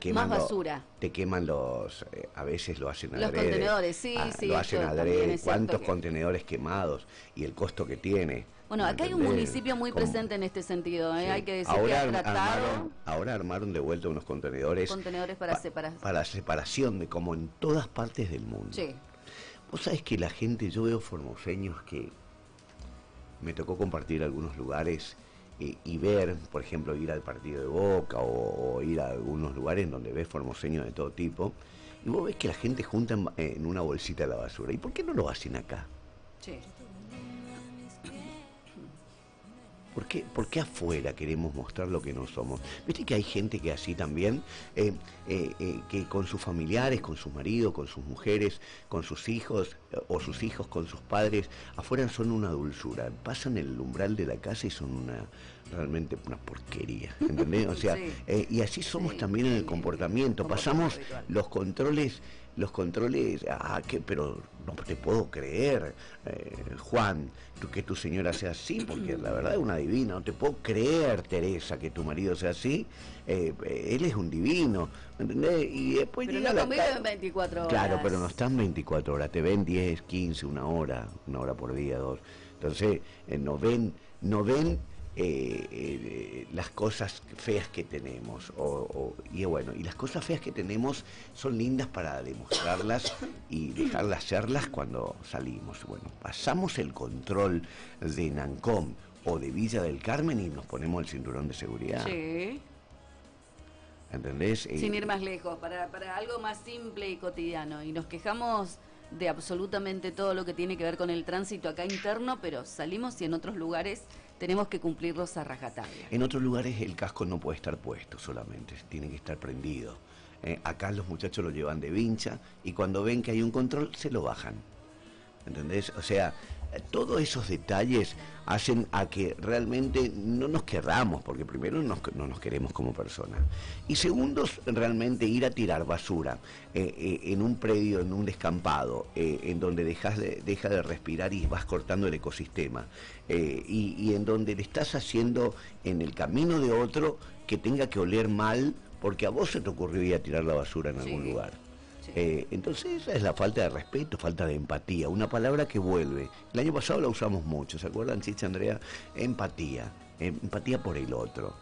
más basura. Te queman los, a veces lo hacen Los adrede. contenedores, sí, sí. Lo hacen también adrede. es cierto ¿Cuántos que... contenedores quemados? Y el costo que tiene. Bueno, acá hay un ¿Entendés? municipio muy Como- presente en este sentido, sí. hay que decir que ha tratado Ahora armaron de vuelta unos contenedores para separar. para separación, de como en todas partes del mundo. Sí. Vos sabés que la gente, yo veo formoseños que me tocó compartir algunos lugares y ver, por ejemplo, ir al partido de Boca o ir a algunos lugares donde ves formoseños de todo tipo, y vos ves que la gente junta en una bolsita la basura. ¿Y por qué no lo hacen acá? Sí. ¿Por qué afuera queremos mostrar lo que no somos? Viste que hay gente que así también, que con sus familiares, con sus maridos, con sus mujeres, con sus hijos, o sus hijos con sus padres, afuera son una dulzura. Pasan el umbral de la casa y son realmente una porquería, ¿entendés? O sea, Sí. Y así somos Sí, también en el sí, comportamiento. Pasamos habitual. los controles, pero no te puedo creer, Juan, que tu señora sea así, porque la verdad es una divina. No te puedo creer, Teresa, que tu marido sea así. Él es un divino, ¿entendés? Y después Pero llega no la conviven 24 horas. Claro, pero no están 24 horas, te ven 10, 15, una hora por día, dos. Entonces, no ven las cosas feas que tenemos. Y bueno, y las cosas feas que tenemos son lindas para demostrarlas y dejarlas serlas cuando salimos. Bueno, pasamos el control de Nancom o de Villa del Carmen y nos ponemos el cinturón de seguridad. Sí. ¿Entendés? Sin ir más lejos, para algo más simple y cotidiano. Y nos quejamos de absolutamente todo lo que tiene que ver con el tránsito acá interno, pero salimos y en otros lugares tenemos que cumplirlos a rajatabla. En otros lugares el casco no puede estar puesto solamente, tiene que estar prendido. Acá los muchachos lo llevan de vincha y cuando ven que hay un control se lo bajan. ¿Entendés? O sea, todos esos detalles hacen a que realmente no nos querramos, porque primero no nos queremos como personas. Y segundo, realmente ir a tirar basura en un predio, en un descampado, en donde deja de respirar y vas cortando el ecosistema. Y en donde le estás haciendo en el camino de otro que tenga que oler mal, porque a vos se te ocurrió ir a tirar la basura en algún lugar. Sí. Entonces esa es la falta de respeto, falta de empatía, una palabra que vuelve. El año pasado la usamos mucho, ¿se acuerdan, Chicha, Andrea? Empatía, empatía por el otro,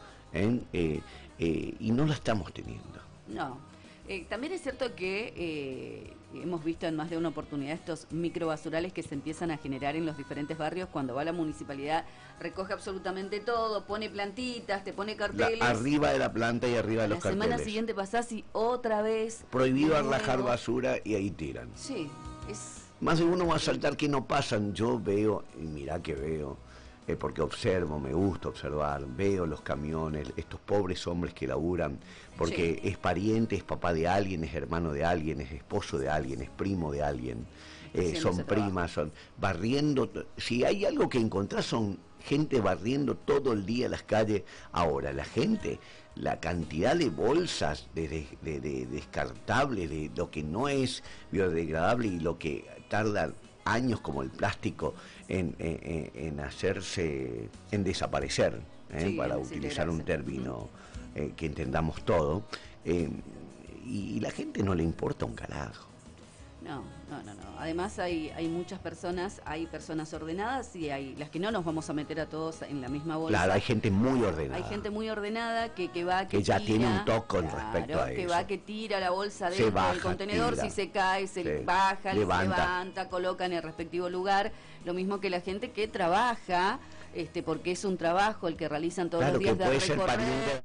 y no la estamos teniendo. No. También es cierto que hemos visto en más de una oportunidad estos microbasurales que se empiezan a generar en los diferentes barrios cuando va la municipalidad, recoge absolutamente todo, pone plantitas, te pone carteles. Arriba de la planta y arriba de los carteles. La semana siguiente pasás y otra vez. Prohibido arrajar basura y ahí tiran. Sí, es... Más de uno va a saltar que no pasan. Yo veo, y mirá que veo, porque observo, me gusta observar, veo los camiones, estos pobres hombres que laburan, porque Sí. es pariente, es papá de alguien, es hermano de alguien, es esposo de alguien, es primo de alguien, son primas, son barriendo. Si hay algo que encontrás son gente barriendo todo el día las calles. Ahora, la gente, la cantidad de bolsas de descartables, de lo que no es biodegradable y lo que tarda años, como el plástico, en hacerse, en desaparecer, Sí, para en utilizar un desintegrarse. término que entendamos todo, y la gente no le importa un carajo. No. Además hay muchas personas, hay personas ordenadas y hay las que no nos vamos a meter a todos en la misma bolsa. Claro, hay gente muy ordenada. Hay gente muy ordenada que va, que ya tira, tiene un toque con respecto a que eso. va, que tira la bolsa Se dentro del baja, contenedor, tira. si se cae, se Sí. baja, Levanta. levanta, coloca en el respectivo lugar. Lo mismo que la gente que trabaja, porque es un trabajo el que realizan todos Claro, los días que de puede ser recorrer pariente.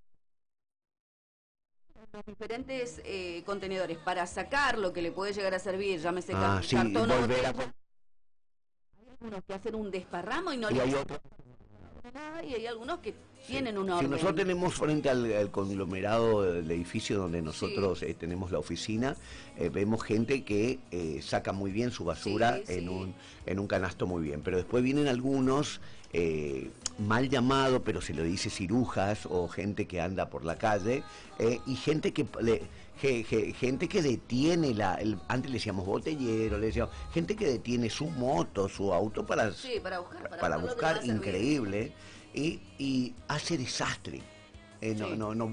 los diferentes contenedores para sacar lo que le puede llegar a servir, llámese Sí, cartón o volver a... botella. Hay algunos que hacen un desparramo y no Y le hay otro. nada, y hay algunos que tienen un Si orden. nosotros tenemos frente al conglomerado del edificio donde nosotros tenemos la oficina, vemos gente que saca muy bien su basura Sí. en un canasto muy bien, pero después vienen algunos mal llamados, pero se lo dice cirujas o gente que anda por la calle, y gente que gente que detiene antes le decíamos botellero, le decíamos gente que detiene su moto, su auto para para buscar, increíble, y hace desastre. Sí. No